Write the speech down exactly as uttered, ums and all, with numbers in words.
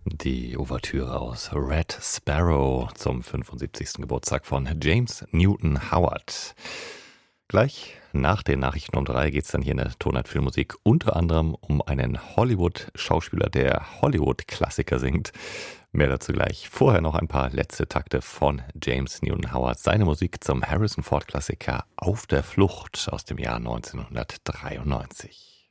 Die Ouvertüre aus Red Sparrow zum fünfundsiebzigsten Geburtstag von James Newton Howard. Gleich nach den Nachrichten um drei geht es dann hier in der Tonart Filmmusik unter anderem um einen Hollywood-Schauspieler, der Hollywood-Klassiker singt. Mehr dazu gleich. Vorher noch ein paar letzte Takte von James Newton Howard. Seine Musik zum Harrison Ford-Klassiker Auf der Flucht aus dem Jahr neunzehnhundertdreiundneunzig.